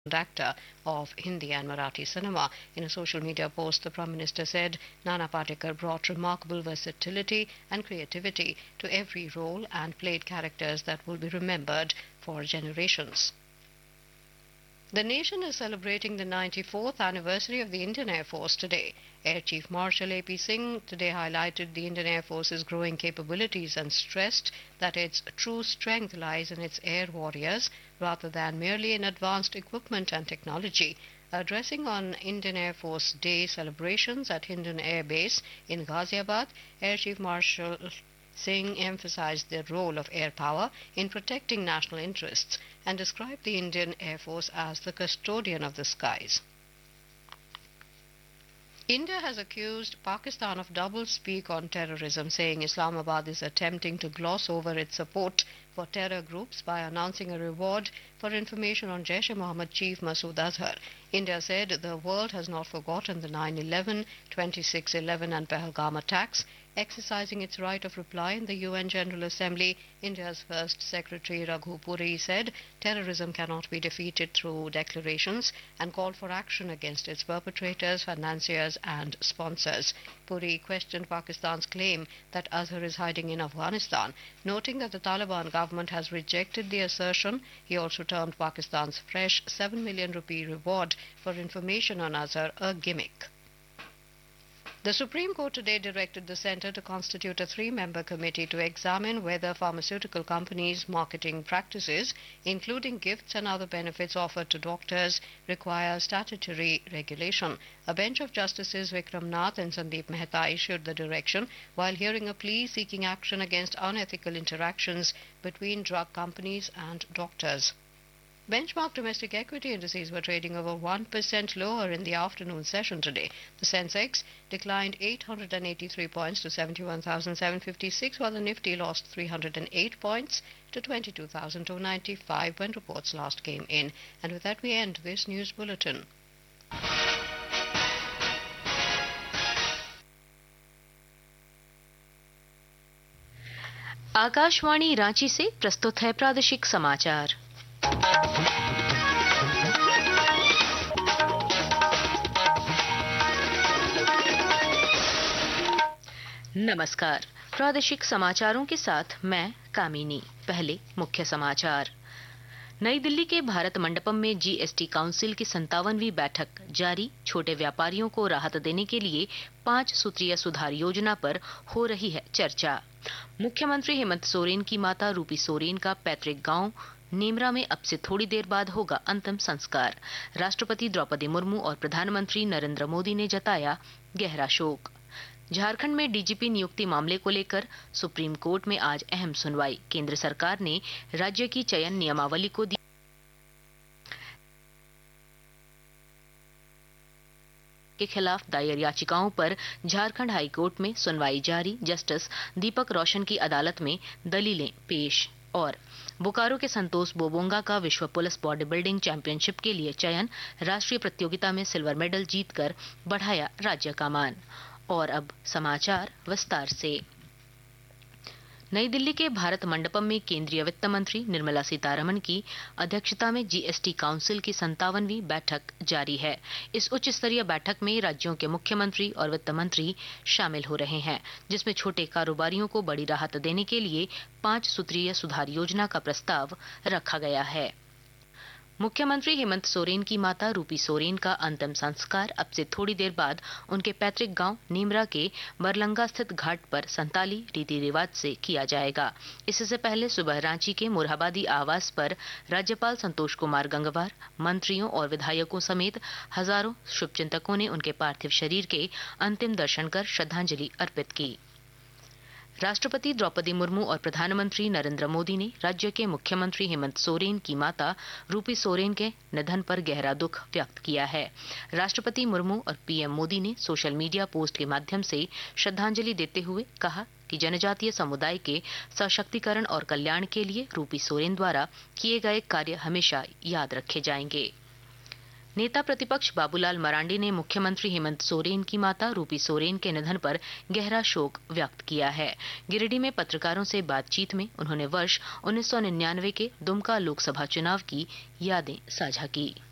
actor of Hindi and Marathi cinema. In a social media post, the Prime Minister said Nana Patekar brought remarkable versatility and creativity to every role and played characters that will be remembered for generations. The nation is celebrating the 94th anniversary of the Indian Air Force today. Air Chief Marshal A.P. Singh today highlighted the Indian Air Force's growing capabilities and stressed that its true strength lies in its air warriors rather than merely in advanced equipment and technology. Addressing on Indian Air Force Day celebrations at Hindon Air Base in Ghaziabad, Air Chief Marshal Singh emphasized the role of air power in protecting national interests and described the Indian Air Force as the custodian of the skies. India has accused Pakistan of double-speak on terrorism, saying Islamabad is attempting to gloss over its support for terror groups by announcing a reward for information on Jaish-e-Mohammed chief Masood Azhar. India said the world has not forgotten the 9/11, 26/11 and Pahalgam attacks. Exercising its right of reply in the UN General Assembly, India's First Secretary Raghu Puri said terrorism cannot be defeated through declarations and called for action against its perpetrators, financiers and sponsors. Puri questioned Pakistan's claim that Azhar is hiding in Afghanistan, noting that the Taliban government has rejected the assertion. He also termed Pakistan's fresh 7 million rupee reward for information on Azhar a gimmick. The Supreme Court today directed the Centre to constitute a 3-member committee to examine whether pharmaceutical companies' marketing practices, including gifts and other benefits offered to doctors, require statutory regulation. A bench of Justices Vikram Nath and Sandeep Mehta issued the direction while hearing a plea seeking action against unethical interactions between drug companies and doctors. Benchmark domestic equity indices were trading over 1% lower in the afternoon session today. The Sensex declined 883 points to 71,756, while the Nifty lost 308 points to 22,295 when reports last came in. And with that, we end this news bulletin. Akashvani Ranchi से प्रस्तुत है प्रादेशिक समाचार। नमस्कार, प्रादेशिक समाचारों के साथ मैं कामिनी। पहले मुख्य समाचार। नई दिल्ली के भारत मंडपम में जीएसटी काउंसिल की 57वीं बैठक जारी। छोटे व्यापारियों को राहत देने के लिए 5 सूत्रीय सुधार योजना पर हो रही है चर्चा। मुख्यमंत्री हेमंत सोरेन की माता रूपी सोरेन का पैतृक गांव नेमरा में अब से थोड़ी देर बाद होगा अंतिम संस्कार। राष्ट्रपति द्रौपदी मुर्मू और प्रधानमंत्री नरेंद्र मोदी ने जताया गहरा शोक। झारखंड में डीजीपी नियुक्ति मामले को लेकर सुप्रीम कोर्ट में आज अहम सुनवाई। केंद्र सरकार ने राज्य की चयन नियमावली को दी के खिलाफ दायर याचिकाओं पर झारखंड हाई कोर्ट में सुनवाई जारी। जस्टिस दीपक रोशन की अदालत में दलीलें पेश। और बोकारो के संतोष बोबोंगा का विश्व पुलिस बॉडी बिल्डिंग चैंपियनशिप के लिए चयन। राष्ट्रीय प्रतियोगिता में सिल्वर मेडल जीतकर बढ़ाया राज्य का मान। और अब समाचार विस्तार से। नई दिल्ली के भारत मंडपम में केंद्रीय वित्त मंत्री निर्मला सीतारमण की अध्यक्षता में जीएसटी काउंसिल की 57वीं बैठक जारी है। इस उच्च स्तरीय बैठक में राज्यों के मुख्यमंत्री और वित्त मंत्री शामिल हो रहे हैं, जिसमें छोटे कारोबारियों को बड़ी राहत देने के लिए 5 सूत्रीय सुधार योजना का प्रस्ताव रखा गया है। मुख्यमंत्री हेमंत सोरेन की माता रूपी सोरेन का अंतिम संस्कार अब से थोड़ी देर बाद उनके पैतृक गांव नीमरा के बरलंगा स्थित घाट पर संताली रीति रिवाज से किया जाएगा। इससे पहले सुबह रांची के मुरहाबादी आवास पर राज्यपाल संतोष कुमार गंगवार, मंत्रियों और विधायकों समेत हजारों शुभचिंतकों ने उनके पार्थिव शरीर के अंतिम दर्शन कर श्रद्धांजलि अर्पित की। राष्ट्रपति द्रौपदी मुर्मू और प्रधानमंत्री नरेंद्र मोदी ने राज्य के मुख्यमंत्री हेमंत सोरेन की माता रूपी सोरेन के निधन पर गहरा दुख व्यक्त किया है। राष्ट्रपति मुर्मू और पीएम मोदी ने सोशल मीडिया पोस्ट के माध्यम से श्रद्धांजलि देते हुए कहा कि जनजातीय समुदाय के सशक्तिकरण और कल्याण के लिए रूपी सोरेन द्वारा किए गए कार्य हमेशा याद रखे जाएंगे। नेता प्रतिपक्ष बाबूलाल मरांडी ने मुख्यमंत्री हेमंत सोरेन की माता रूपी सोरेन के निधन पर गहरा शोक व्यक्त किया है। गिरिडीह में पत्रकारों से बातचीत में उन्होंने वर्ष 1999 के दुमका लोकसभा चुनाव की यादें साझा की।